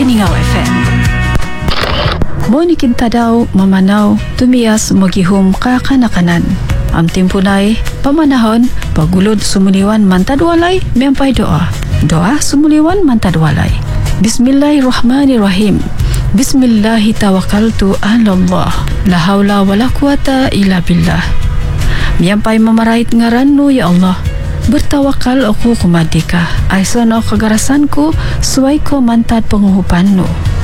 Maninggaw FM. Mo ni kinta daw mamanaw tumias magihum ka kanakanan. Am timpunay pamanahon pagulod sumuliwan mantadwalay miampay doa. Doa sumuliwan mantadwalay. Bismillahirrahmanirrahim. Bismillahi tawakkaltu 'ala Allah. La haula wala quwata illa billah. Miampay mamarait ngarannu ya Allah. Bertawakal aku kumadika. Aisono kagarasanku suway ko mantad penguhupannu.